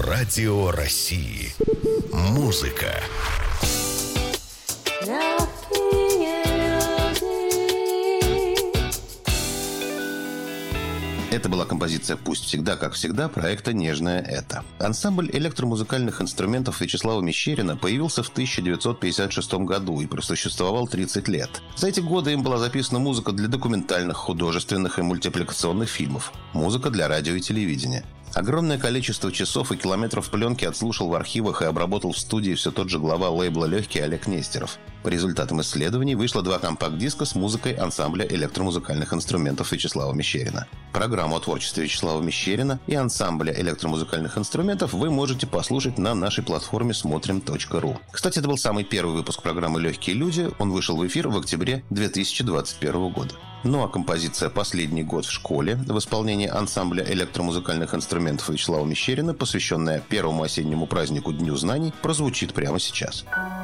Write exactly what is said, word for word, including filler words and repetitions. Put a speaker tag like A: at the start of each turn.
A: Радио России. Музыка.
B: Это была композиция «Пусть всегда, как всегда» проекта «Нежное это». Ансамбль электромузыкальных инструментов Вячеслава Мещерина появился в тысяча девятьсот пятьдесят шестом году и просуществовал тридцать лет. За эти годы им была записана музыка для документальных, художественных и мультипликационных фильмов, музыка для радио и телевидения. Огромное количество часов и километров пленки отслушал в архивах и обработал в студии все тот же глава лейбла «Легкий» Олег Нестеров. По результатам исследований вышло два компакт-диска с музыкой ансамбля электромузыкальных инструментов Вячеслава Мещерина. Программу о творчестве Вячеслава Мещерина и ансамбля электромузыкальных инструментов вы можете послушать на нашей платформе смотрим точка ру. Кстати, это был самый первый выпуск программы «Легкие люди». Он вышел в эфир в октябре две тысячи двадцать первого года. Ну а композиция «Последний год в школе» в исполнении ансамбля электромузыкальных инструментов Вячеслава Мещерина, посвященная первому осеннему празднику Дню знаний, прозвучит прямо сейчас.